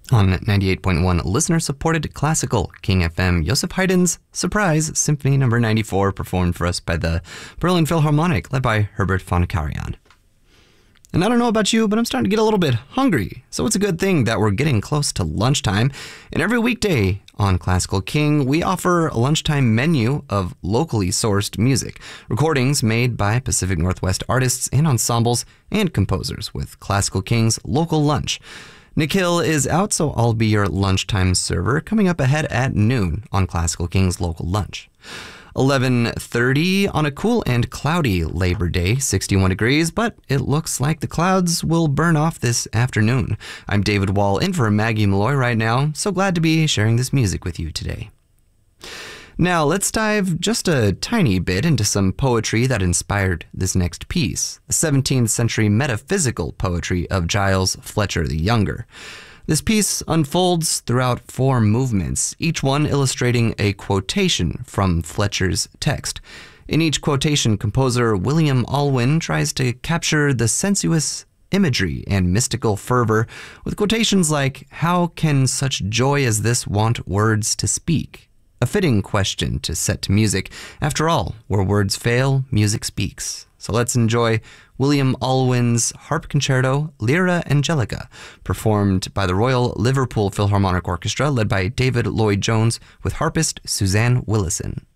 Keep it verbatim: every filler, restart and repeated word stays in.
On ninety-eight point one, listener-supported classical, King F M, Joseph Haydn's Surprise Symphony number ninety-four, performed for us by the Berlin Philharmonic, led by Herbert von Karajan. And I don't know about you, but I'm starting to get a little bit hungry. So it's a good thing that we're getting close to lunchtime. And every weekday on Classical King, we offer a lunchtime menu of locally sourced music, recordings made by Pacific Northwest artists and ensembles and composers with Classical King's Local Lunch. Nikhil is out, so I'll be your lunchtime server, coming up ahead at noon on Classical King's Local Lunch. eleven thirty on a cool and cloudy Labor Day, sixty-one degrees, but it looks like the clouds will burn off this afternoon. I'm David Wall, in for Maggie Malloy right now. So glad to be sharing this music with you today. Now, let's dive just a tiny bit into some poetry that inspired this next piece, the seventeenth century metaphysical poetry of Giles Fletcher the Younger. This piece unfolds throughout four movements, each one illustrating a quotation from Fletcher's text. In each quotation, composer William Alwyn tries to capture the sensuous imagery and mystical fervor with quotations like, "How can such joy as this want words to speak?" A fitting question to set to music. After all, where words fail, music speaks. So let's enjoy William Alwyn's Harp Concerto, Lyra Angelica, performed by the Royal Liverpool Philharmonic Orchestra, led by David Lloyd-Jones, with harpist Suzanne Willison.